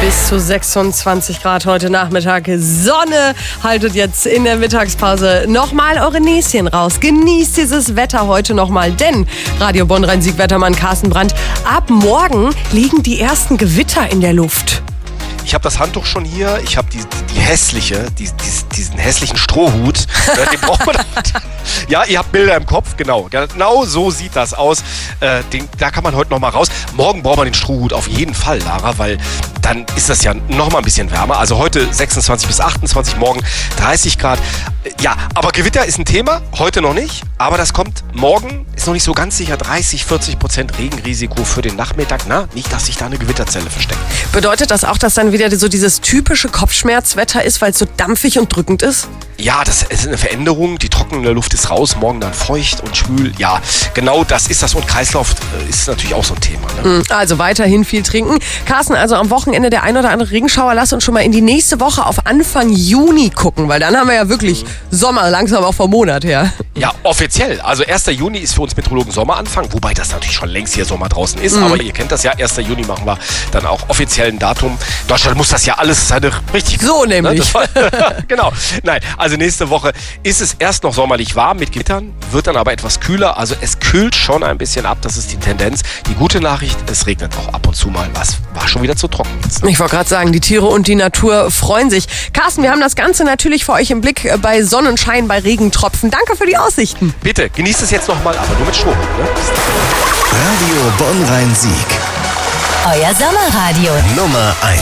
Bis zu 26 Grad heute Nachmittag. Sonne. Haltet jetzt in der Mittagspause nochmal eure Näschen raus. Genießt dieses Wetter heute nochmal, denn Radio Bonn-Rhein-Sieg-Wettermann Carsten Brandt, ab morgen liegen die ersten Gewitter in der Luft. Ich habe das Handtuch schon hier. Ich habe diesen hässlichen Strohhut. Den braucht man. Ja, ihr habt Bilder im Kopf. Genau so sieht das aus. Da kann man heute noch mal raus. Morgen braucht man den Strohhut auf jeden Fall, Lara, weil dann ist das ja noch mal ein bisschen wärmer. Also heute 26 bis 28, morgen 30 Grad. Ja, aber Gewitter ist ein Thema. Heute noch nicht. Aber das kommt morgen. Ist noch nicht so ganz sicher. 30-40% Regenrisiko für den Nachmittag. Na, nicht, dass sich da eine Gewitterzelle versteckt. Bedeutet das auch, dass dann wieder so dieses typische Kopfschmerzwetter ist, weil es so dampfig und drückend ist? Ja, das ist eine Veränderung. Die trockene Luft ist raus, morgen dann feucht und schwül. Ja, genau das ist das. Und Kreislauf ist natürlich auch so ein Thema. Ne? Also weiterhin viel trinken. Carsten, also am Wochenende der ein oder andere Regenschauer. Lass uns schon mal in die nächste Woche auf Anfang Juni gucken, weil dann haben wir ja wirklich Sommer, langsam auch vom Monat her. Ja, offiziell. Also 1. Juni ist für uns Meteorologen Sommeranfang, wobei das natürlich schon längst hier Sommer draußen ist. Aber ihr kennt das ja, 1. Juni machen wir dann auch offiziell ein Datum. Deutschland muss das ja alles richtig. So nämlich. Ne? Genau. Nein, also nächste Woche ist es erst noch sommerlich warm mit Gewittern, wird dann aber etwas kühler. Also es kühlt schon ein bisschen ab, das ist die Tendenz. Die gute Nachricht, es regnet auch ab und zu mal was. War schon wieder zu trocken jetzt. Ich wollte gerade sagen, die Tiere und die Natur freuen sich. Carsten, wir haben das Ganze natürlich für euch im Blick bei Sonnenschein, bei Regentropfen. Danke für die Aussichten. Bitte, genießt es jetzt nochmal, aber nur mit Strohhut. Ne? Radio Bonn-Rhein-Sieg. Euer Sommerradio. Nummer 1.